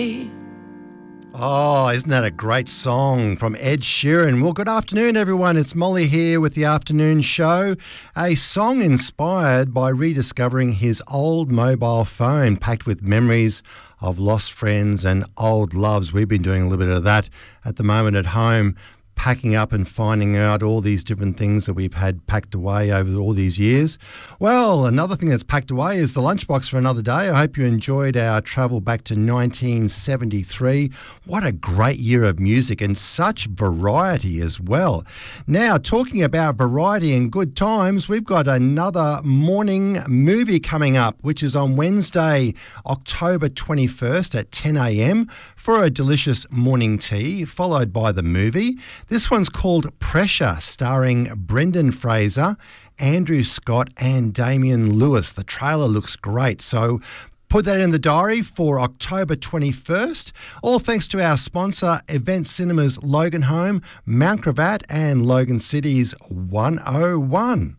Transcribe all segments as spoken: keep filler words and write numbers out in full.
Oh, isn't that a great song from Ed Sheeran? Well, good afternoon, everyone. It's Molly here with the afternoon show. A song inspired by rediscovering his old mobile phone packed with memories of lost friends and old loves. We've been doing a little bit of that at the moment at home, packing up and finding out all these different things that we've had packed away over all these years. Well, another thing that's packed away is the lunchbox for another day. I hope you enjoyed our travel back to nineteen seventy-three. What a great year of music and such variety as well. Now, talking about variety and good times, we've got another morning movie coming up, which is on Wednesday, October twenty-first at ten a.m. for a delicious morning tea, followed by the movie. This one's called Pressure, starring Brendan Fraser, Andrew Scott and Damian Lewis. The trailer looks great, so put that in the diary for October twenty-first. All thanks to our sponsor, Event Cinemas Loganholme, Mount Gravatt and Logan City's one oh one.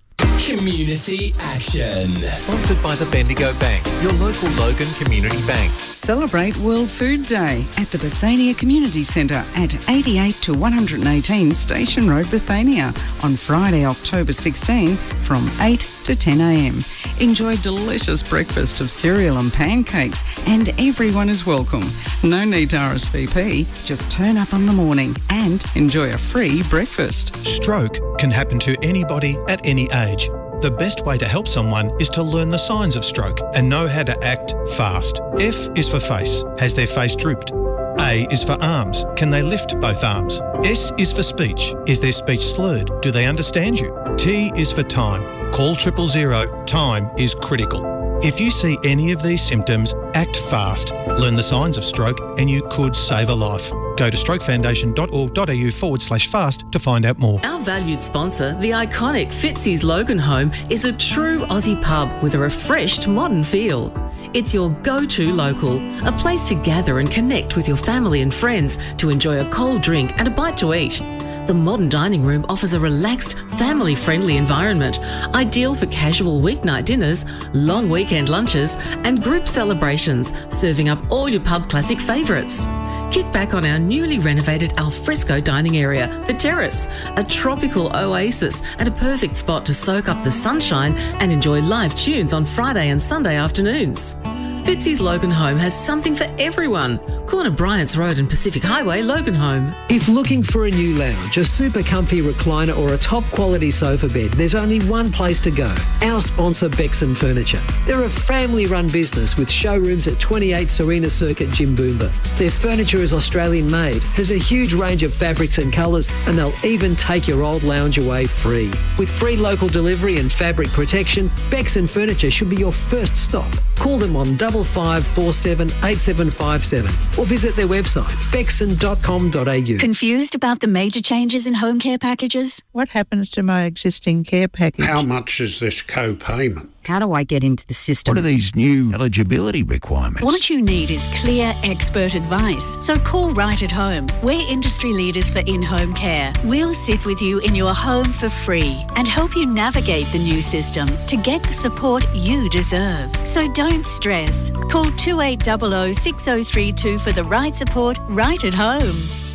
Community Action. Sponsored by the Bendigo Bank, your local Logan Community Bank. Celebrate World Food Day at the Bethania Community Centre at eighty-eight to one eighteen Station Road, Bethania on Friday, October sixteenth from eight to ten a.m. Enjoy delicious breakfast of cereal and pancakes, and everyone is welcome. No need to R S V P, just turn up on the morning and enjoy a free breakfast. Stroke can happen to anybody at any age. The best way to help someone is to learn the signs of stroke and know how to act fast. F is for face. Has their face drooped? A is for arms. Can they lift both arms? S is for speech. Is their speech slurred? Do they understand you? T is for time. Call triple zero. Time is critical. If you see any of these symptoms, act fast. Learn the signs of stroke and you could save a life. Go to strokefoundation.org.au forward slash fast to find out more. Our valued sponsor, the iconic Fitzy's Loganholme, is a true Aussie pub with a refreshed modern feel. It's your go-to local, a place to gather and connect with your family and friends to enjoy a cold drink and a bite to eat. The modern dining room offers a relaxed, family-friendly environment, ideal for casual weeknight dinners, long weekend lunches and group celebrations, serving up all your pub classic favourites. Kick back on our newly renovated alfresco dining area, The Terrace, a tropical oasis and a perfect spot to soak up the sunshine and enjoy live tunes on Friday and Sunday afternoons. Fitzy's Loganholme has something for everyone. Corner Bryant's Road and Pacific Highway, Loganholme. If looking for a new lounge, a super comfy recliner or a top quality sofa bed, there's only one place to go. Our sponsor, Bexon Furniture. They're a family-run business with showrooms at twenty-eight Serena Circuit, Jimboomba. Their furniture is Australian made, has a huge range of fabrics and colours, and they'll even take your old lounge away free. With free local delivery and fabric protection, Bexon Furniture should be your first stop. Call them on double five four seven eight seven five seven or visit their website bexon dot com dot a u. Confused about the major changes in home care packages? What happens to my existing care package? How much is this co-payment? How do I get into the system? What are these new eligibility requirements? What you need is clear, expert advice. So call Right at Home. We're industry leaders for in-home care. We'll sit with you in your home for free and help you navigate the new system to get the support you deserve. So don't stress. Call two eight zero zero six zero three two for the right support right at home.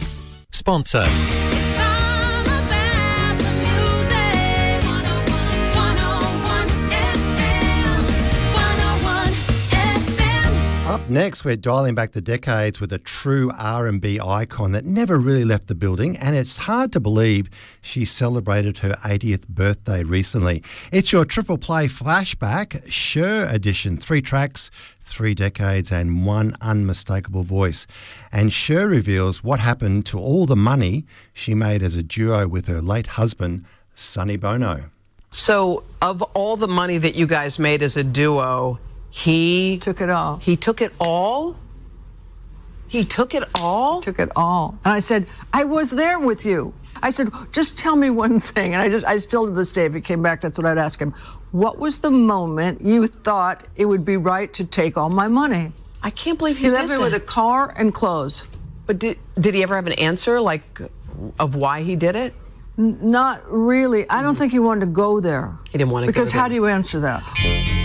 Sponsor. Up next, we're dialing back the decades with a true R and B icon that never really left the building, and it's hard to believe she celebrated her eightieth birthday recently. It's your Triple Play Flashback, Cher edition. Three tracks, three decades, and one unmistakable voice. And Cher reveals what happened to all the money she made as a duo with her late husband, Sonny Bono. So, of all the money that you guys made as a duo, He took it all. He took it all? He took it all? Took it all. And I said, I was there with you. I said, just tell me one thing. And I just, I still to this day, if he came back, that's what I'd ask him. What was the moment you thought it would be right to take all my money? I can't believe he, he did left me that. with a car and clothes. But did, did he ever have an answer, like, of why he did it? N- not really. I don't think he wanted to go there. He didn't want to go there. Because how do you answer that?